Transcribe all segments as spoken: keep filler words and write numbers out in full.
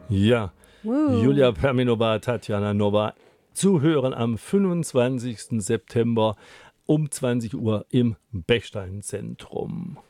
Ja, Uh. Julia Perminova, Tatjana Nova zu hören am fünfundzwanzigsten September um zwanzig Uhr im Bechstein-Zentrum.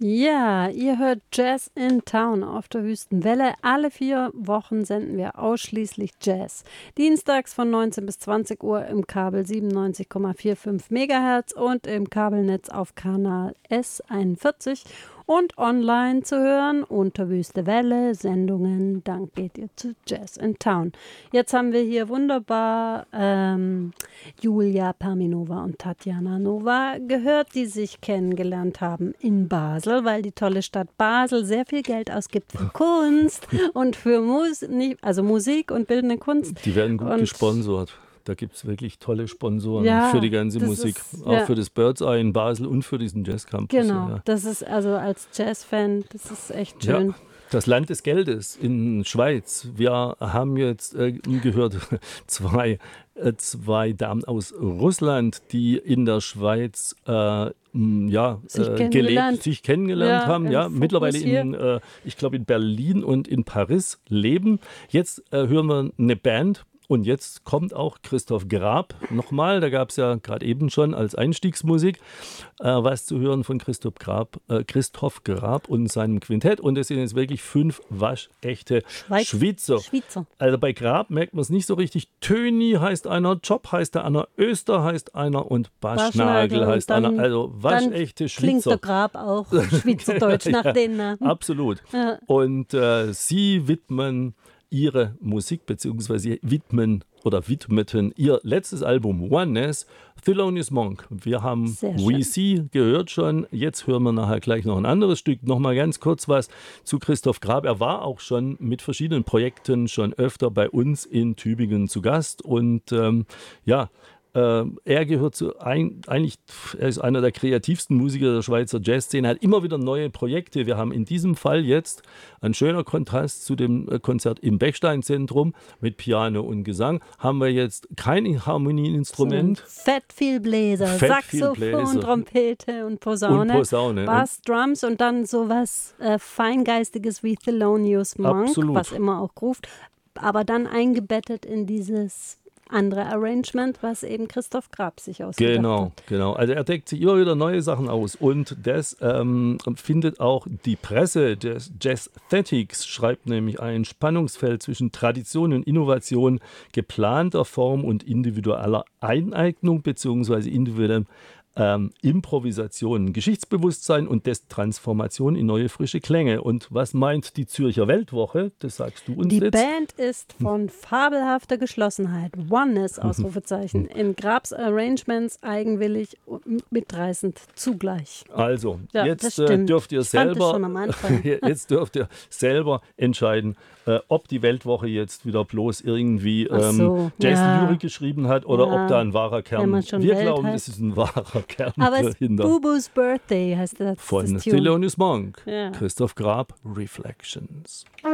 Ja, ihr hört Jazz in Town auf der Wüstenwelle. Alle vier Wochen senden wir ausschließlich Jazz. Dienstags von neunzehn bis zwanzig Uhr im Kabel siebenundneunzig Komma fünfundvierzig Megahertz und im Kabelnetz auf Kanal S einundvierzig und online zu hören unter Wüstewelle Sendungen. Dann geht ihr zu Jazz in Town. Jetzt haben wir hier wunderbar ähm, Julia Perminova und Tatjana Nova gehört, die sich kennengelernt haben in Basel, weil die tolle Stadt Basel sehr viel Geld ausgibt für Kunst und für Mus also Musik und bildende Kunst. Die werden gut und gesponsert. Da gibt es wirklich tolle Sponsoren ja, für die ganze das Musik. ist, auch ja. für das Birds Eye in Basel und für diesen Jazzcampus. Genau, Ja. das ist also als Jazzfan, das ist echt schön. Ja. Das Land des Geldes in Schweiz. Wir haben jetzt äh, gehört, zwei, äh, zwei Damen aus Russland, die in der Schweiz äh, ja, Sich äh, kennengelernt. gelebt, sich kennengelernt Ja, haben. im Ja, Fokus mittlerweile hier. in, äh, ich glaube, in Berlin und in Paris leben. Jetzt äh, hören wir eine Band. Und jetzt kommt auch Christoph Grab nochmal. Da gab es ja gerade eben schon als Einstiegsmusik äh, was zu hören von Christoph Grab, äh, Christoph Grab und seinem Quintett. Und das sind jetzt wirklich fünf waschechte Schweiz. Schweizer. Schweizer. Also bei Grab merkt man es nicht so richtig. Töni heißt einer, Job heißt der einer, Öster heißt einer und Baschnagel Baschnagel heißt und dann- einer. Also waschechte Klingt der Schweizer. Grab auch Schweizerdeutsch nach Ja, den Namen. Absolut. Ja. Und äh, sie widmen ihre Musik, beziehungsweise widmen oder widmeten ihr letztes Album Oneness, Thelonious Monk. Wir haben Sehr We schön. See gehört schon. Jetzt hören wir nachher gleich noch ein anderes Stück. Nochmal ganz kurz was zu Christoph Grab. Er war auch schon mit verschiedenen Projekten schon öfter bei uns in Tübingen zu Gast. Und ähm, ja, äh, er gehört zu ein, eigentlich, er ist einer der kreativsten Musiker der Schweizer Jazzszene, hat immer wieder neue Projekte. Wir haben in diesem Fall jetzt ein schöner Kontrast zu dem äh, Konzert im Bechstein-Zentrum mit Piano und Gesang. Haben wir jetzt kein Harmonieinstrument Fett viel Bläser, Fett viel Saxophon, Bläser. Trompete und Posaune. und Posaune. Bass, Drums und dann sowas äh, Feingeistiges wie Thelonious Monk, Absolut. was immer auch ruft, aber dann eingebettet in dieses andere Arrangement, was eben Christoph Grab sich ausgedacht Genau, hat. genau. Also er deckt sich immer wieder neue Sachen aus und das ähm, findet auch die Presse des Jazzthetics, schreibt nämlich ein Spannungsfeld zwischen Tradition und Innovation, geplanter Form und individueller Eineignung bzw. individuellem ähm, Improvisation, Geschichtsbewusstsein und des Transformation in neue frische Klänge. Und was meint die Zürcher Weltwoche? Das sagst du uns Die jetzt. Band ist von fabelhafter Geschlossenheit, Oneness, Ausrufezeichen, in Grabs Arrangements eigenwillig und mitreißend zugleich. Also, Ja, jetzt das äh, stimmt. dürft ihr Ich fand das selber schon am Anfang. jetzt dürft ihr selber entscheiden, äh, ob die Weltwoche jetzt wieder bloß irgendwie Ach ähm, so, Jazzlyrik ja. geschrieben hat oder Ja, ob da ein wahrer wenn Kern. man schon Wir Welt glauben, heißt. es ist ein wahrer Kern Aber es ist dahinter. Bubu's Birthday, heißt das, Von das Tune. Thelonious Monk, Ja. Christoph Grab, Reflections.